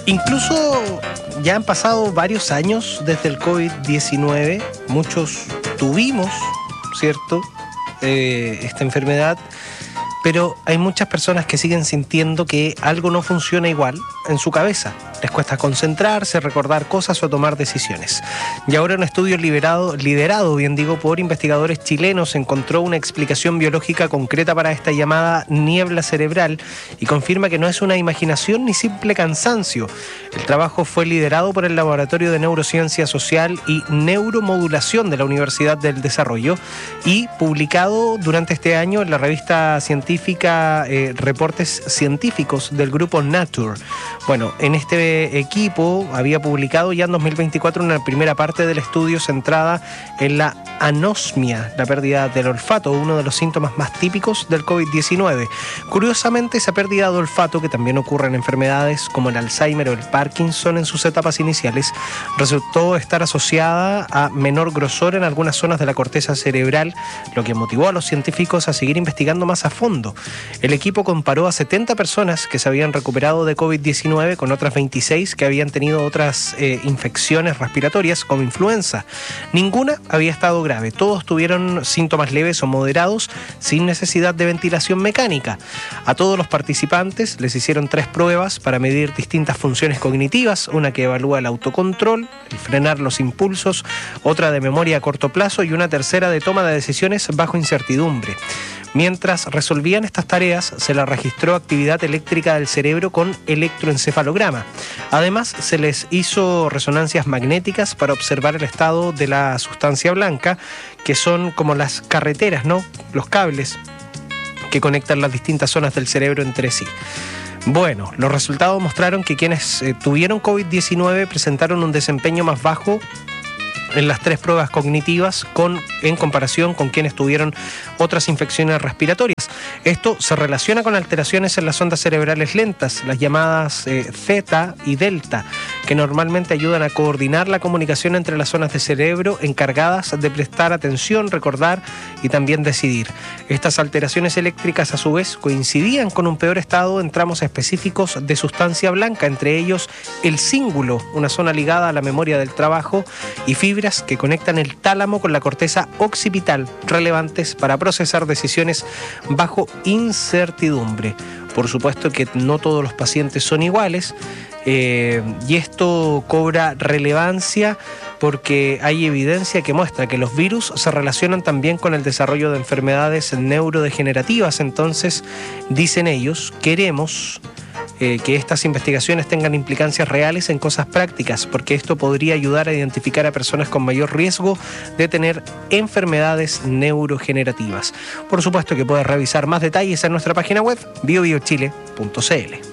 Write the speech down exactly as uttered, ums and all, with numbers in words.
Incluso ya han pasado varios años desde el COVID diecinueve, muchos tuvimos, ¿cierto?, eh, esta enfermedad, pero hay muchas personas que siguen sintiendo que algo no funciona igual en su cabeza. Les cuesta concentrarse, recordar cosas o tomar decisiones. Y ahora un estudio liberado, liderado, bien digo, por investigadores chilenos encontró una explicación biológica concreta para esta llamada niebla cerebral y confirma que no es una imaginación ni simple cansancio. El trabajo fue liderado por el Laboratorio de Neurociencia Social y Neuromodulación de la Universidad del Desarrollo y publicado durante este año en la revista científica eh, Reportes Científicos del grupo Nature. Bueno, en este equipo había publicado ya en dos mil veinticuatro una primera parte del estudio centrada en la anosmia, la pérdida del olfato, uno de los síntomas más típicos del COVID diecinueve. Curiosamente, esa pérdida de olfato, que también ocurre en enfermedades como el Alzheimer o el Parkinson en sus etapas iniciales, resultó estar asociada a menor grosor en algunas zonas de la corteza cerebral, lo que motivó a los científicos a seguir investigando más a fondo. El equipo comparó a setenta personas que se habían recuperado de COVID diecinueve con otras veintiséis que habían tenido otras eh, infecciones respiratorias como influenza. Ninguna había estado grave, todos tuvieron síntomas leves o moderados sin necesidad de ventilación mecánica. A todos los participantes les hicieron tres pruebas para medir distintas funciones cognitivas, una que evalúa el autocontrol, el frenar los impulsos, otra de memoria a corto plazo y una tercera de toma de decisiones bajo incertidumbre. Mientras resolvían estas tareas, se les registró actividad eléctrica del cerebro con electroencefalograma. Además, se les hizo resonancias magnéticas para observar el estado de la sustancia blanca, que son como las carreteras, ¿no?, los cables que conectan las distintas zonas del cerebro entre sí. Bueno, los resultados mostraron que quienes eh, tuvieron COVID diecinueve presentaron un desempeño más bajo en las tres pruebas cognitivas con, en comparación con quienes tuvieron otras infecciones respiratorias. Esto se relaciona con alteraciones en las ondas cerebrales lentas, las llamadas eh, theta y delta, que normalmente ayudan a coordinar la comunicación entre las zonas de cerebro encargadas de prestar atención, recordar y también decidir. Estas alteraciones eléctricas a su vez coincidían con un peor estado en tramos específicos de sustancia blanca, entre ellos el cíngulo, una zona ligada a la memoria del trabajo, y fibras que conectan el tálamo con la corteza occipital, relevantes para procesar decisiones bajo incertidumbre. Por supuesto que no todos los pacientes son iguales, eh, y esto cobra relevancia porque hay evidencia que muestra que los virus se relacionan también con el desarrollo de enfermedades neurodegenerativas. Entonces, dicen ellos, queremos Eh, que estas investigaciones tengan implicancias reales en cosas prácticas, porque esto podría ayudar a identificar a personas con mayor riesgo de tener enfermedades neurodegenerativas. Por supuesto que puedes revisar más detalles en nuestra página web bio bio chile punto c l.